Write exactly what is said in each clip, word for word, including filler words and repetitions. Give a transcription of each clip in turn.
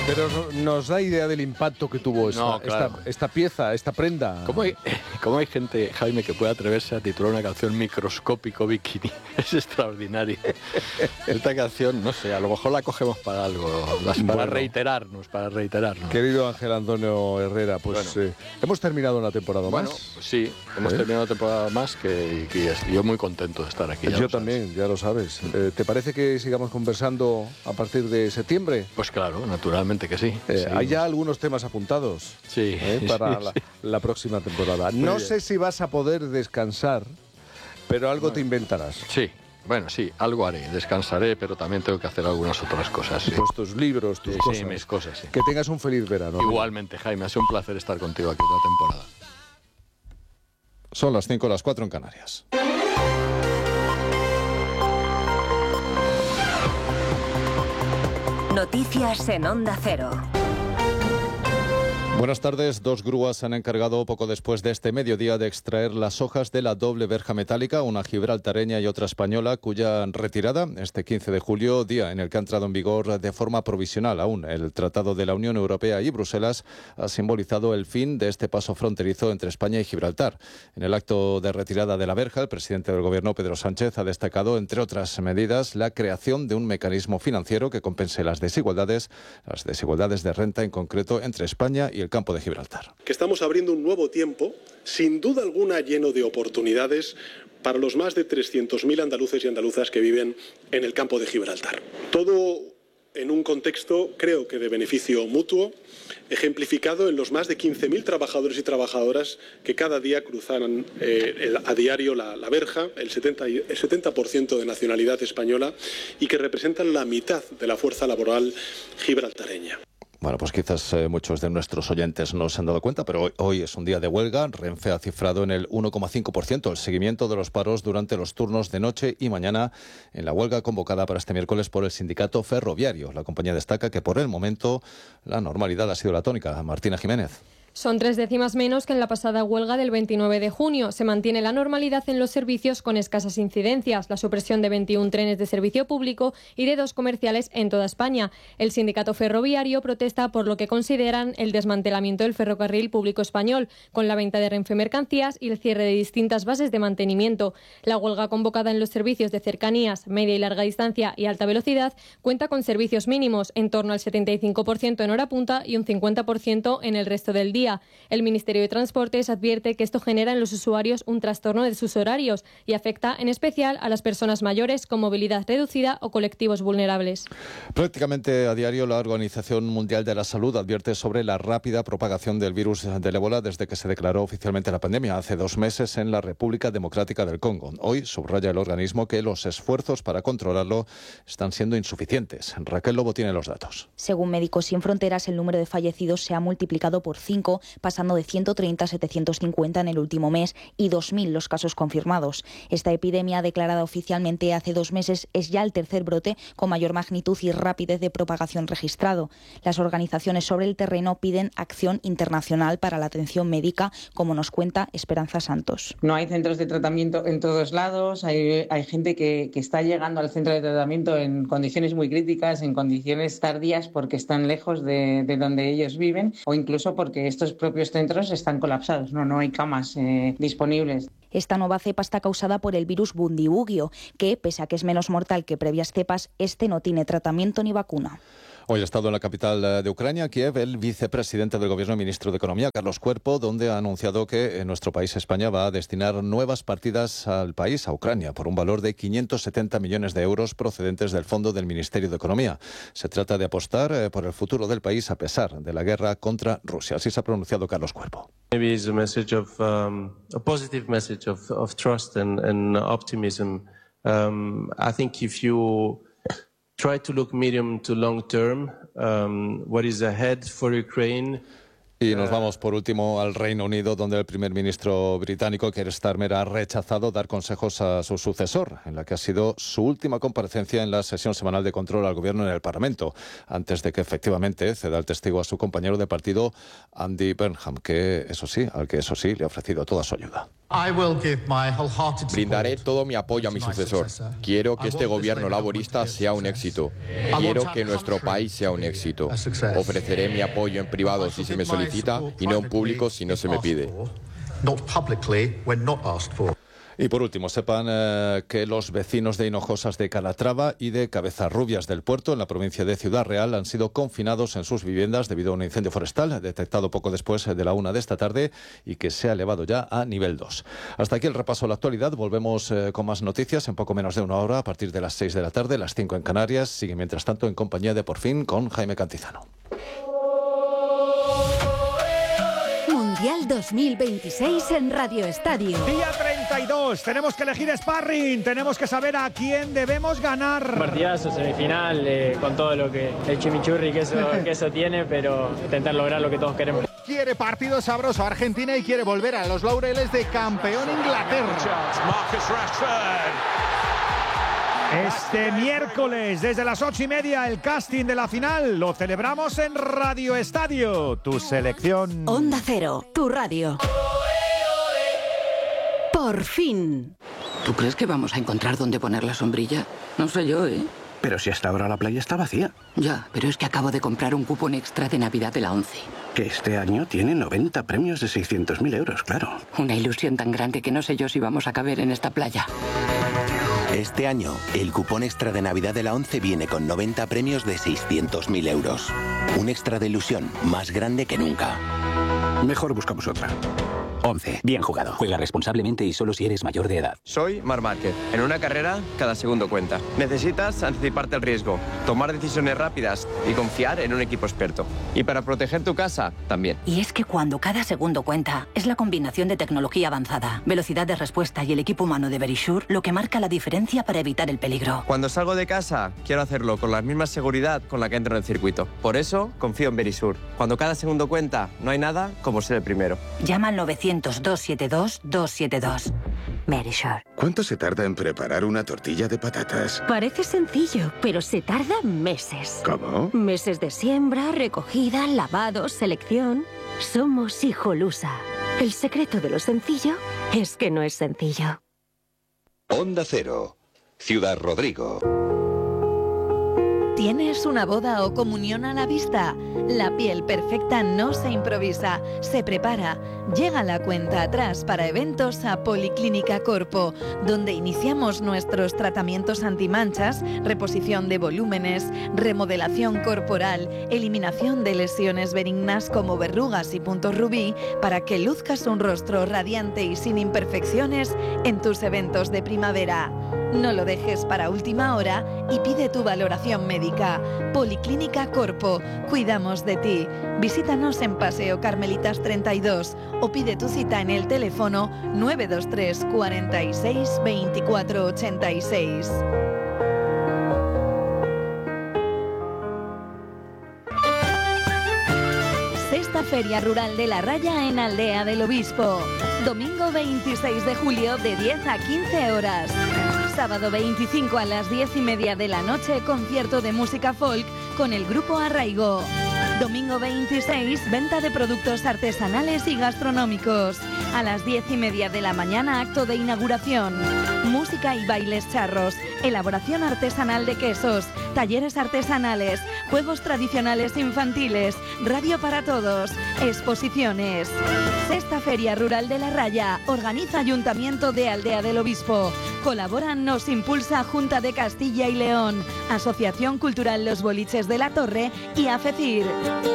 Pero nos da idea del impacto que tuvo esta, No, claro. esta, esta pieza, esta prenda. ¿Cómo hay, ¿Cómo hay gente, Jaime, que puede atreverse a titular una canción Microscópico Bikini? Es extraordinario. Esta canción, no sé, a lo mejor la cogemos para algo, para bueno. reiterarnos, para reiterarnos. Querido Ángel Antonio Herrera, pues bueno. eh, hemos terminado una temporada Bueno, más. pues sí, hemos ¿Eh? terminado una temporada más que, que y yo muy contento de estar aquí. Yo también, ya lo sabes. Eh, ¿Te parece que sigamos conversando a partir de septiembre? Pues claro, naturalmente que sí. Eh, sí hay ya algunos temas apuntados sí, eh, para sí, la, sí. la próxima temporada. Muy No bien. sé si vas a poder descansar, pero algo te inventarás. Sí, bueno, sí, algo haré. Descansaré, pero también tengo que hacer algunas otras cosas. Sí, Pues tus libros, tus sí, cosas. sí, mis cosas, sí. Que tengas un feliz verano. Igualmente, Jaime, ha sido un placer estar contigo aquí esta temporada. Son las cinco, las cuatro en Canarias. Noticias en Onda Cero. Buenas tardes. Dos grúas se han encargado poco después de este mediodía de extraer las hojas de la doble verja metálica, una gibraltareña y otra española, cuya retirada este quince de julio, día en el que ha entrado en vigor de forma provisional aún el Tratado de la Unión Europea y Bruselas, ha simbolizado el fin de este paso fronterizo entre España y Gibraltar. En el acto de retirada de la verja, el presidente del Gobierno, Pedro Sánchez, ha destacado, entre otras medidas, la creación de un mecanismo financiero que compense las desigualdades, las desigualdades de renta en concreto entre España y el campo de Gibraltar. Que estamos abriendo un nuevo tiempo, sin duda alguna lleno de oportunidades para los más de trescientos mil andaluces y andaluzas que viven en el campo de Gibraltar. Todo en un contexto, creo que de beneficio mutuo, ejemplificado en los más de quince mil trabajadores y trabajadoras que cada día cruzan eh, el, a diario la, la verja, el setenta, el setenta por ciento de nacionalidad española, y que representan la mitad de la fuerza laboral gibraltareña. Bueno, pues quizás eh, muchos de nuestros oyentes no se han dado cuenta, pero hoy, hoy es un día de huelga. Renfe ha cifrado en el uno coma cinco por ciento el seguimiento de los paros durante los turnos de noche y mañana en la huelga convocada para este miércoles por el sindicato ferroviario. La compañía destaca que por el momento la normalidad ha sido la tónica. Martina Jiménez. Son tres décimas menos que en la pasada huelga del veintinueve de junio. Se mantiene la normalidad en los servicios con escasas incidencias, la supresión de veintiún trenes de servicio público y de dos comerciales en toda España. El sindicato ferroviario protesta por lo que consideran el desmantelamiento del ferrocarril público español, con la venta de Renfe Mercancías y el cierre de distintas bases de mantenimiento. La huelga convocada en los servicios de cercanías, media y larga distancia y alta velocidad cuenta con servicios mínimos, en torno al setenta y cinco por ciento en hora punta y un cincuenta por ciento en el resto del día. El Ministerio de Transportes advierte que esto genera en los usuarios un trastorno de sus horarios y afecta en especial a las personas mayores con movilidad reducida o colectivos vulnerables. Prácticamente a diario la Organización Mundial de la Salud advierte sobre la rápida propagación del virus del ébola desde que se declaró oficialmente la pandemia hace dos meses en la República Democrática del Congo. Hoy subraya el organismo que los esfuerzos para controlarlo están siendo insuficientes. Raquel Lobo tiene los datos. Según Médicos Sin Fronteras, el número de fallecidos se ha multiplicado por cinco, pasando de ciento treinta a setecientos cincuenta en el último mes y dos mil los casos confirmados. Esta epidemia, declarada oficialmente hace dos meses, es ya el tercer brote con mayor magnitud y rapidez de propagación registrado. Las organizaciones sobre el terreno piden acción internacional para la atención médica, como nos cuenta Esperanza Santos. No hay centros de tratamiento en todos lados, hay, hay gente que, que está llegando al centro de tratamiento en condiciones muy críticas, en condiciones tardías porque están lejos de, de donde ellos viven o incluso porque estos propios centros están colapsados, no, no hay camas eh, disponibles. Esta nueva cepa está causada por el virus Bundibugyo, que, pese a que es menos mortal que previas cepas, este no tiene tratamiento ni vacuna. Hoy ha estado en la capital de Ucrania, Kiev, el vicepresidente del Gobierno y ministro de Economía, Carlos Cuerpo, donde ha anunciado que en nuestro país, España, va a destinar nuevas partidas al país, a Ucrania, por un valor de quinientos setenta millones de euros procedentes del Fondo del Ministerio de Economía. Se trata de apostar eh, por el futuro del país a pesar de la guerra contra Rusia. Así se ha pronunciado Carlos Cuerpo. Maybe it's a message of um, a positive message of, of trust and, and optimism. Um, I think if you try to look medium to long term, um, what is ahead for Ukraine. Y nos vamos por último al Reino Unido, donde el primer ministro británico, Keir Starmer, ha rechazado dar consejos a su sucesor, en la que ha sido su última comparecencia en la sesión semanal de control al gobierno en el Parlamento, antes de que efectivamente ceda el testigo a su compañero de partido, Andy Burnham, que eso sí, al que eso sí le ha ofrecido toda su ayuda. Brindaré todo mi apoyo a mi sucesor. Quiero que este gobierno laborista sea un éxito. Quiero que nuestro país sea un éxito. Ofreceré mi apoyo en privado si se me solicita y no en público si no se me pide. Y por último, sepan eh, que los vecinos de Hinojosas de Calatrava y de Cabezarrubias del Puerto, en la provincia de Ciudad Real, han sido confinados en sus viviendas debido a un incendio forestal detectado poco después de la una de esta tarde y que se ha elevado ya a nivel dos. Hasta aquí el repaso a la actualidad. Volvemos eh, con más noticias en poco menos de una hora a partir de las seis de la tarde, las cinco en Canarias. Sigue mientras tanto en compañía de Por Fin con Jaime Cantizano. Mundial dos mil veintiséis en Radio Estadio. Día treinta y dos, tenemos que elegir sparring, tenemos que saber a quién debemos ganar. Partidazo, semifinal, eh, con todo lo que el chimichurri que eso, que eso tiene, pero intentar lograr lo que todos queremos. Quiere partido sabroso Argentina y quiere volver a los laureles de campeón Inglaterra. Marcus Rashford. Este miércoles, desde las ocho y media, el casting de la final lo celebramos en Radio Estadio, tu selección. Onda Cero, tu radio. Por fin. ¿Tú crees que vamos a encontrar dónde poner la sombrilla? No sé yo, ¿eh? Pero si hasta ahora la playa está vacía. Ya, pero es que acabo de comprar un cupón extra de Navidad de la ONCE. Que este año tiene noventa premios de seiscientos mil euros, claro. Una ilusión tan grande que no sé yo si vamos a caber en esta playa. Este año, el cupón extra de Navidad de la ONCE viene con noventa premios de seiscientos mil euros. Un extra de ilusión más grande que nunca. Mejor buscamos otra. ONCE. Bien jugado. Juega responsablemente y solo si eres mayor de edad. Soy Marc Márquez. En una carrera, cada segundo cuenta. Necesitas anticiparte al riesgo, tomar decisiones rápidas y confiar en un equipo experto. Y para proteger tu casa, también. Y es que cuando cada segundo cuenta, es la combinación de tecnología avanzada, velocidad de respuesta y el equipo humano de Verisure lo que marca la diferencia para evitar el peligro. Cuando salgo de casa, quiero hacerlo con la misma seguridad con la que entro en el circuito. Por eso, confío en Verisure. Cuando cada segundo cuenta, no hay nada como ser el primero. Llama al novecientos, dos siete dos, dos siete dos. Verisure. ¿Cuánto se tarda en preparar una tortilla de patatas? Parece sencillo, pero se tarda meses. ¿Cómo? Meses de siembra, recogida, lavado, selección. Somos Hijolusa. El secreto de lo sencillo es que no es sencillo. Onda Cero, Ciudad Rodrigo. ¿Tienes una boda o comunión a la vista? La piel perfecta no se improvisa, se prepara. Llega la cuenta atrás para eventos a Policlínica Corpo, donde iniciamos nuestros tratamientos antimanchas, reposición de volúmenes, remodelación corporal, eliminación de lesiones benignas como verrugas y puntos rubí, para que luzcas un rostro radiante y sin imperfecciones en tus eventos de primavera. No lo dejes para última hora y pide tu valoración médica. Policlínica Corpo, cuidamos de ti. Visítanos en Paseo Carmelitas treinta y dos o pide tu cita en el teléfono nueve dos tres, cuarenta y seis, veinticuatro ochenta y seis. Sexta Feria Rural de la Raya en Aldea del Obispo. Domingo veintiséis de julio de diez a quince horas. Sábado veinticinco a las diez y media de la noche, concierto de música folk con el grupo Arraigo. Domingo veintiséis, venta de productos artesanales y gastronómicos. A las diez y media de la mañana, acto de inauguración. Música y bailes charros, elaboración artesanal de quesos, talleres artesanales, juegos tradicionales infantiles, radio para todos, exposiciones. Sexta Feria Rural de la Raya, organiza Ayuntamiento de Aldea del Obispo. Colaboran Nos Impulsa Junta de Castilla y León, Asociación Cultural Los Boliches de la Torre y AFECIR.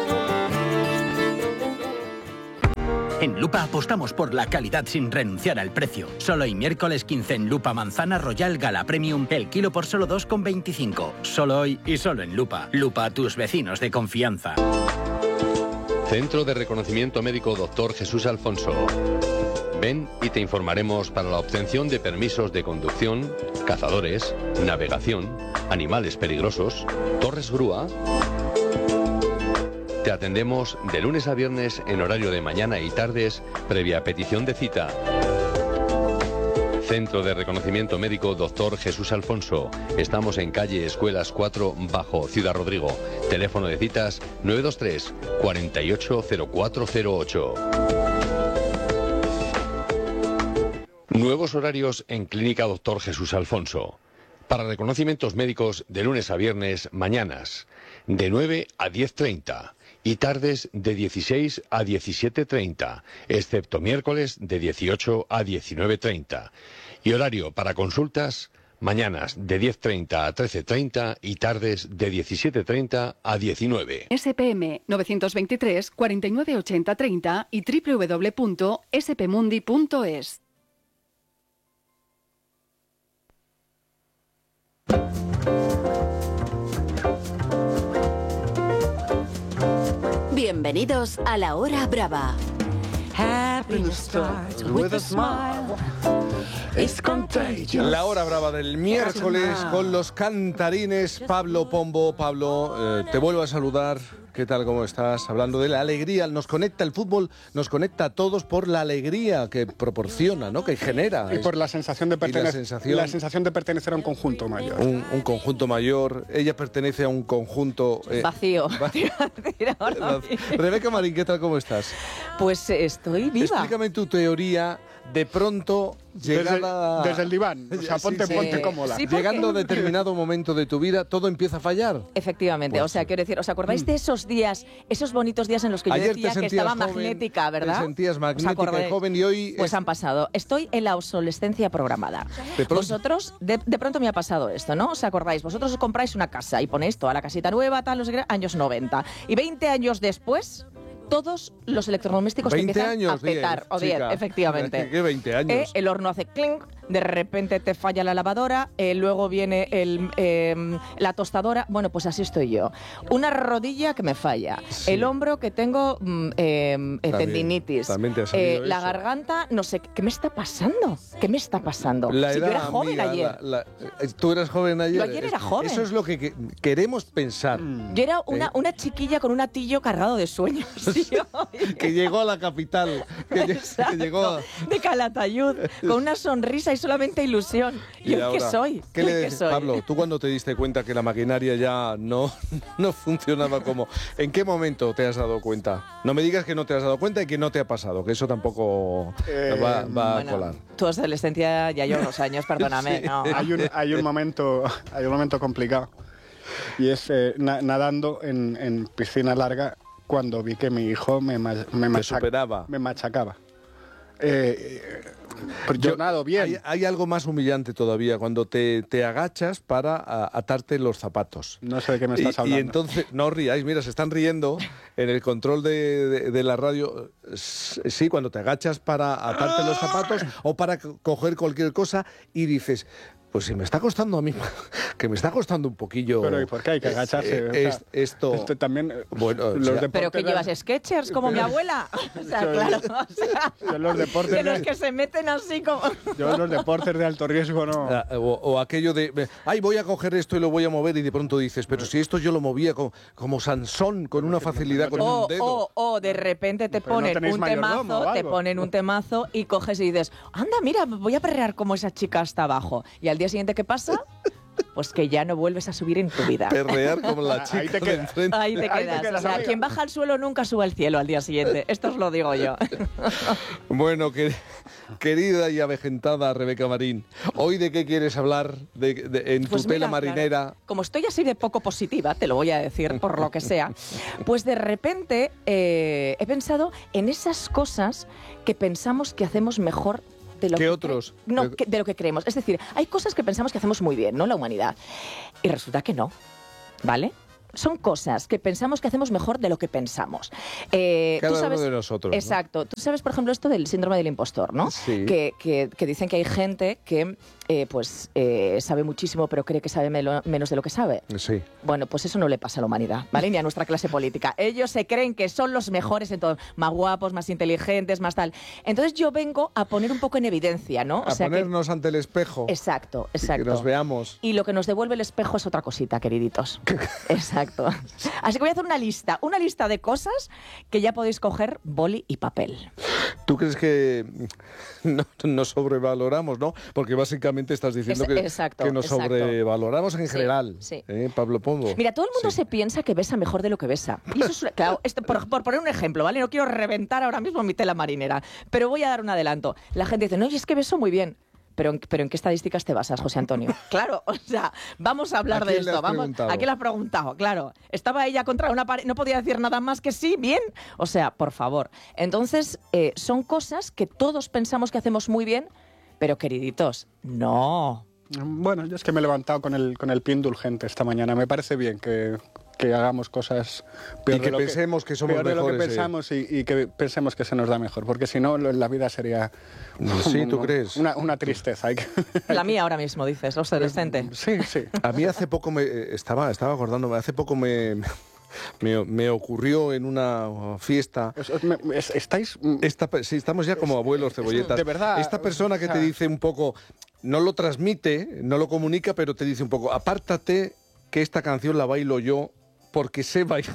En Lupa apostamos por la calidad sin renunciar al precio. Solo hoy miércoles quince en Lupa Manzana Royal Gala Premium, el kilo por solo dos con veinticinco. Solo hoy y solo en Lupa. Lupa, tus vecinos de confianza. Centro de Reconocimiento Médico Doctor Jesús Alfonso. Ven y te informaremos para la obtención de permisos de conducción, cazadores, navegación, animales peligrosos, torres grúa. Te atendemos de lunes a viernes en horario de mañana y tardes, previa petición de cita. Centro de Reconocimiento Médico Doctor Jesús Alfonso. Estamos en calle Escuelas cuatro, Bajo, Ciudad Rodrigo. Teléfono de citas nueve dos tres, cuarenta y ocho, cero cuatro cero ocho. Nuevos horarios en Clínica Doctor Jesús Alfonso. Para reconocimientos médicos de lunes a viernes, mañanas de nueve a diez treinta y tardes de dieciséis a diecisiete treinta, excepto miércoles de dieciocho a diecinueve treinta. Y horario para consultas, mañanas de diez treinta a trece treinta y tardes de diecisiete treinta a diecinueve. S P M nueve dos tres, cuarenta y nueve ochenta treinta y doble u doble u doble u punto s p mundi punto es. Bienvenidos a La Hora Brava. La Hora Brava del miércoles con los cantarines. Pablo Pombo. Pablo, eh, te vuelvo a saludar. ¿Qué tal? ¿Cómo estás? Hablando de la alegría, nos conecta el fútbol, nos conecta a todos por la alegría que proporciona, ¿no? Que genera. Y por la sensación de pertenecer, la sensación, la sensación de pertenecer a un conjunto mayor. Un, un conjunto mayor. Ella pertenece a un conjunto eh, vacío. vacío. Rebeca Marín, ¿qué tal? ¿Cómo estás? Pues estoy viva. Explícame tu teoría. De pronto, llegada... Desde, desde el diván, o sea, ponte, sí, sí. ponte cómoda. Sí, llegando a determinado momento de tu vida, todo empieza a fallar. Efectivamente, pues, o sea, quiero decir, ¿os acordáis mm. de esos días, esos bonitos días en los que Ayer yo decía que estaba joven, magnética, verdad? Te sentías magnética y joven y hoy... Pues es... han pasado. Estoy en la obsolescencia programada. ¿De pronto? Vosotros, de, de pronto me ha pasado esto, ¿no? ¿Os acordáis? Vosotros os compráis una casa y ponéis toda la casita nueva, tal, los años noventa. Y veinte años después... todos los electrodomésticos que empiezan años, a petar, diez, o diez, chica. efectivamente. ¿Qué veinte años? Eh, el horno hace clink, de repente te falla la lavadora, eh, luego viene el, eh, la tostadora. Bueno, pues así estoy yo. Una rodilla que me falla, sí. El hombro que tengo eh, también, tendinitis, también te ha eh, la eso. garganta, no sé, ¿qué me está pasando? ¿Qué me está pasando? La si edad, yo era joven amiga, ayer. La, la, ¿Tú eras joven ayer? Yo ayer era joven. Eso es lo que, que queremos pensar. Yo era una, ¿eh? una chiquilla con un atillo cargado de sueños. Que llegó a la capital, que, Exacto, que llegó a... de Calatayud, con una sonrisa y solamente ilusión. ¿Y ¿Yo ahora, qué soy? ¿Qué le dices, Pablo? ¿Tú cuando te diste cuenta que la maquinaria ya no, no funcionaba como... ¿En qué momento te has dado cuenta? No me digas que no te has dado cuenta y que no te ha pasado, que eso tampoco eh, va, va bueno, a colar. Tu adolescencia ya lleva unos años, perdóname. Sí. No. Hay, un, hay, un momento, hay un momento complicado y es eh, na, nadando en, en piscina larga cuando vi que mi hijo me, me, machac, superaba. me machacaba. Eh, yo nado bien. Hay, hay algo más humillante todavía, cuando te, te agachas para a, atarte los zapatos. No sé de qué me estás y, hablando. Y entonces, no ríais, mira, se están riendo en el control de, de, de la radio. Sí, cuando te agachas para atarte los zapatos o para coger cualquier cosa y dices... Pues si me está costando a mí, que me está costando un poquillo... Pero ¿y por qué hay que agacharse? Es, es, esto... esto también... Bueno, los o sea, ¿Pero que llevas Skechers como mi abuela? O sea, yo, claro, o sea, yo los deportes de los de, que se meten así como... Yo los deportes de alto riesgo no... O, o aquello de, ay, voy a coger esto y lo voy a mover y de pronto dices, pero si esto yo lo movía como, como Sansón, con una facilidad, con o, un dedo. O, o de repente te pero ponen no un temazo, te ponen un temazo y coges y dices, anda, mira, voy a perrear como esa chica hasta abajo. Y al día siguiente, ¿qué pasa? Pues que ya no vuelves a subir en tu vida. Perrear como la chica. Ahí te quedas. Ahí te quedas. Ahí te quedas, o sea, quien baja al suelo nunca sube al cielo al día siguiente. Esto os lo digo yo. Bueno, que, querida y avejentada Rebeca Marín, ¿hoy de qué quieres hablar de, de, en pues tu mira, tela marinera? Claro, como estoy así de poco positiva, te lo voy a decir por lo que sea, pues de repente eh, he pensado en esas cosas que pensamos que hacemos mejor de lo ¿Qué que otros? Cre- no, que, de lo que creemos. Es decir, hay cosas que pensamos que hacemos muy bien, ¿no? La humanidad. Y resulta que no, ¿vale? Son cosas que pensamos que hacemos mejor de lo que pensamos. Eh, Cada tú sabes, uno de nosotros. Exacto. ¿no? Tú sabes, por ejemplo, esto del síndrome del impostor, ¿no? Sí. Que, que, que dicen que hay gente que eh, pues eh, sabe muchísimo, pero cree que sabe melo, menos de lo que sabe. Sí. Bueno, pues eso no le pasa a la humanidad, ¿vale? Ni a nuestra clase política. Ellos se creen que son los mejores en todo. Más guapos, más inteligentes, más tal. Entonces yo vengo a poner un poco en evidencia, ¿no? A o sea ponernos que... ante el espejo. Exacto, exacto. Y que nos veamos. Y lo que nos devuelve el espejo es otra cosita, queriditos. Exacto. Así que voy a hacer una lista, una lista de cosas que ya podéis coger boli y papel. ¿Tú crees que no, nos sobrevaloramos, no? Porque básicamente estás diciendo Es- que, exacto, que nos exacto. sobrevaloramos en Sí, general, sí. ¿eh, Pablo Pombo? Mira, todo el mundo Sí. se piensa que besa mejor de lo que besa. Y eso es una- claro, esto, por, por poner un ejemplo, ¿vale? No quiero reventar ahora mismo mi tela marinera, pero voy a dar un adelanto. La gente dice, no, y es que beso muy bien. Pero, en- pero ¿en qué estadísticas te basas, José Antonio? Claro, o sea, vamos a hablar ¿A de quién le esto. has Vamos, preguntado? ¿a quién le has preguntado? Claro, estaba ella contra una pared, no podía decir nada más que sí, bien. O sea, por favor. Entonces, eh, son cosas que todos pensamos que hacemos muy bien, pero queriditos, no. Bueno, yo es que me he levantado con el, con el pie indulgente esta mañana. Me parece bien que, que hagamos cosas peor Y que de lo pensemos que somos peor de lo que mejores, sí. pensamos y, y que pensemos que se nos da mejor, porque si no, lo- la vida sería... Sí, ¿tú crees? Una, una tristeza. Hay que- La mía ahora mismo, dices, obsolescente. Sí, sí. A mí hace poco me eh, estaba, estaba acordándome, hace poco me, me, me ocurrió en una fiesta. Es- me- es- ¿Estáis...? Esta, pe- sí, estamos ya como abuelos cebolletas. de verdad, Esta persona que o sea- te dice un poco, no lo transmite, no lo comunica, pero te dice un poco, apártate que esta canción la bailo yo porque sé bailar.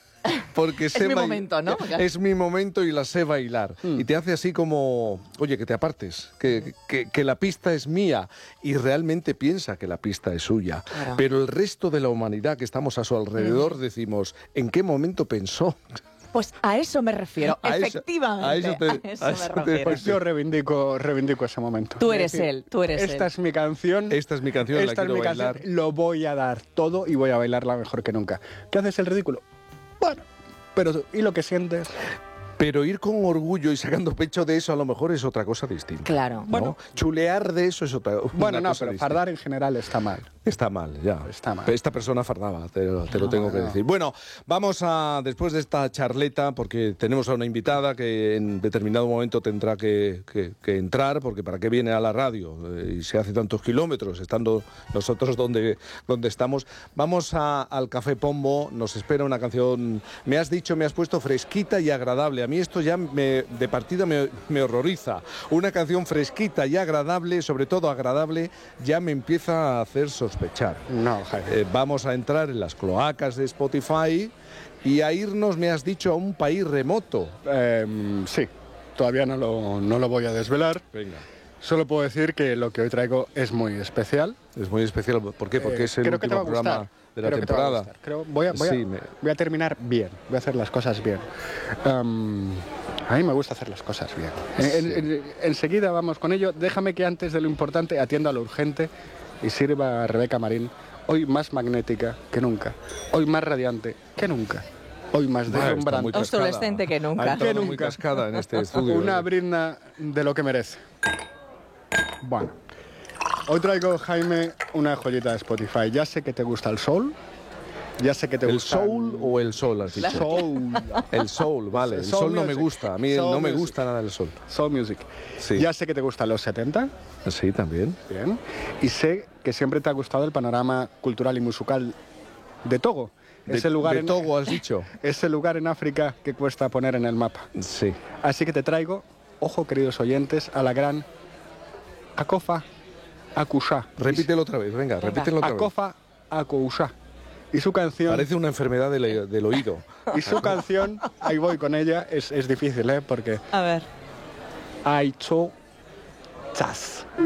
Porque sé mi bail- momento, ¿no? Es mi momento y la sé bailar. Y te hace así como, oye, que te apartes, que, que- que la pista es mía. Y realmente piensa que la pista es suya. Claro. Pero el resto de la humanidad que estamos a su alrededor decimos, ¿en qué momento pensó? Pues a eso me refiero, A eso- efectivamente. a eso te- a eso a me eso te- refiero. Pues yo reivindico, reivindico ese momento. Tú Es eres decir, él, tú eres Esta él. es mi canción. Esta es mi canción, la Esta es quiero mi bailar. canción. Lo voy a dar todo y voy a bailarla mejor que nunca. ¿Qué haces el ridículo? Bueno, pero ¿y lo que sientes? Pero ir con orgullo y sacando pecho de eso a lo mejor es otra cosa distinta. Claro. ¿no? Bueno. Chulear de eso es otra Bueno, una no, cosa pero distinta. fardar en general está mal. Está mal, ya. Está mal. Esta persona fardaba, te, lo- te lo No, tengo que no. decir. Bueno, vamos a, después de esta charleta, porque tenemos a una invitada que en determinado momento tendrá que, que- que entrar, porque ¿para qué viene a la radio? Eh, y se hace tantos kilómetros, estando nosotros donde, donde estamos. Vamos a- al Café Pombo, nos espera una canción, me has dicho, me has puesto fresquita y agradable. A mí esto ya me, de partida me, me horroriza. Una canción fresquita y agradable, sobre todo agradable, ya me empieza a hacer sospechar. No, Jaime. Eh, vamos a entrar en las cloacas de Spotify y a irnos, me has dicho, a un país remoto. Em, sí, todavía no lo, no lo voy a desvelar. Venga. Solo puedo decir que lo que hoy traigo es muy especial. Es muy especial. ¿Por qué? Porque Eh, es el creo que te va último a programa gustar. de la Creo que te va a temporada. gustar. Creo- voy, a, voy, a, Sí, me- voy a terminar bien, voy a hacer las cosas bien. Em, a mí me gusta hacer las cosas bien. En- en- en- enseguida vamos con ello. Déjame que antes de lo importante atienda a lo urgente y sirva a Rebeca Marín, hoy más magnética que nunca, hoy más radiante que nunca, hoy más Bueno, está muy deslumbrante. cascada. Obsolescente que nunca. Ha entrado Que muy nunca. cascada en este estudio. Una brinda de lo que merece. Bueno, hoy traigo, Jaime, una joyita de Spotify. Ya sé que te gusta el soul, ya sé que te ¿El gusta soul o el sol, has dicho? soul, El soul, vale. El Soul sol no me music. gusta. A mí Soul no me music. gusta nada el sol. soul music. Sí. Ya sé que te gustan los setenta, Sí, también. bien, y sé que siempre te ha gustado el panorama cultural y musical de Togo. De, Ese lugar de en, Togo has dicho. ese lugar en África que cuesta poner en el mapa. Sí. Así que te traigo, ojo queridos oyentes, a la gran Akofa Akusha. Repítelo otra vez, venga, repítelo otra vez. Akofa Akusha. Y su canción... Parece una enfermedad del, del oído. Y su canción, ahí voy con ella, es, es difícil, ¿eh? Porque... A ver. Aicho Chas.